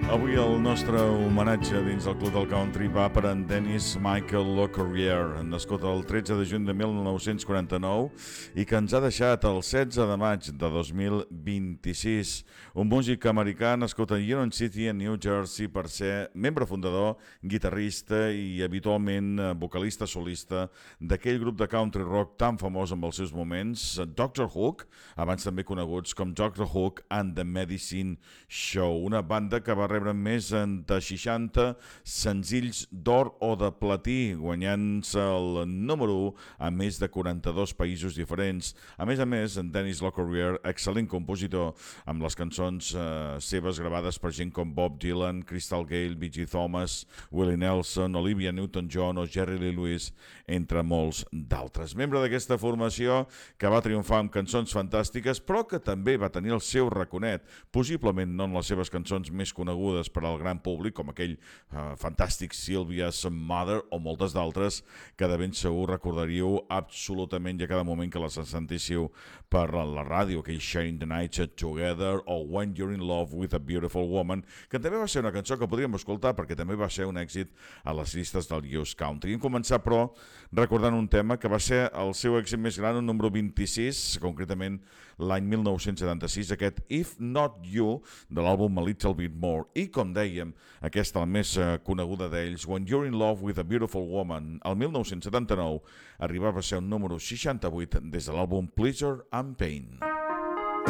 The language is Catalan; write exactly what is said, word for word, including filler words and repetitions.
Avui el nostre homenatge dins el Club del Country va per en Dennis Michael LeCourrier, nascut el tretze de juny de mil nou-cents quaranta-nou i que ens ha deixat el setze de maig de dos mil vint-i-sis. Un músic americà nascut a Union City, a New Jersey, per ser membre fundador, guitarrista i habitualment vocalista solista d'aquell grup de country rock tan famós en els seus moments, doctor Hook, abans també coneguts com doctor Hook and the Medicine Show, una banda que va rebre més de seixanta senzills d'or o de platí, guanyant-se el número u a més de quaranta-dos països diferents. A més a més, en Dennis LeCourrier, excel·lent compositor, amb les cançons eh, seves gravades per gent com Bob Dylan, Crystal Gayle, B G Thomas, Willie Nelson, Olivia Newton-John o Jerry Lee Lewis, entre molts d'altres. Membre d'aquesta formació que va triomfar amb cançons fantàstiques, però que també va tenir el seu raconet, possiblement no en les seves cançons més conegudes per al gran públic, com aquell uh, fantàstic Sylvia's Mother o moltes d'altres que de ben segur recordaríeu absolutament i a cada moment que les sentíssiu per la ràdio, aquell Sharing the Night Together o When You're in Love with a Beautiful Woman, que també va ser una cançó que podríem escoltar perquè també va ser un èxit a les llistes del U S Country. Hem començat, però, recordant un tema que va ser el seu èxit més gran, un número vint-i-sis, concretament l'any mil nou-cents setanta-sis, aquest If Not You, de l'àlbum A Little Bit More. I, com dèiem, aquesta la més eh, coneguda d'ells, When You're in Love with a Beautiful Woman, el mil nou-cents setanta-nou, arribava a ser un número seixanta-vuit des de l'àlbum Pleasure and Pain.